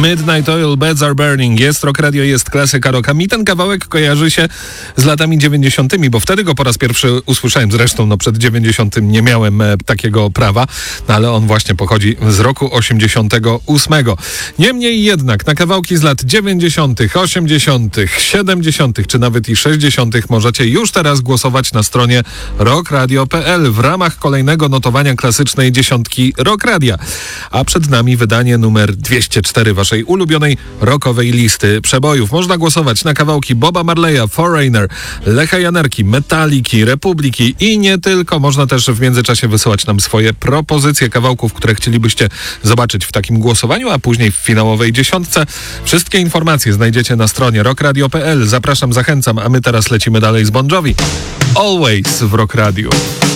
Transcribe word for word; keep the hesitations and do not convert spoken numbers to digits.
Midnight Oil, Beds Are Burning. Jest Rock Radio, jest klasyka rocka. Mi ten kawałek kojarzy się z latami dziewięćdziesiątymi, bo wtedy go po raz pierwszy usłyszałem. Zresztą no przed dziewięćdziesiątym nie miałem e, takiego prawa, no, ale on właśnie pochodzi z roku osiemdziesiątego ósmego. Niemniej jednak na kawałki z lat dziewięćdziesiątych, osiemdziesiątych, siedemdziesiątych czy nawet i sześćdziesiątych możecie już teraz głosować na stronie rock radio kropka p l w ramach kolejnego notowania klasycznej dziesiątki Rock Radia. A przed nami wydanie numer dwieście cztery waszej ulubionej rockowej listy przebojów. Można głosować na kawałki Boba Marleya, Foreigner, Lecha Janerki, Metaliki, Republiki i nie tylko. Można też w międzyczasie wysyłać nam swoje propozycje kawałków, które chcielibyście zobaczyć w takim głosowaniu, a później w finałowej dziesiątce. Wszystkie informacje znajdziecie na stronie rock radio kropka p l. Zapraszam, zachęcam, a my teraz lecimy dalej z Bon Jovi. Always w Rock Radio.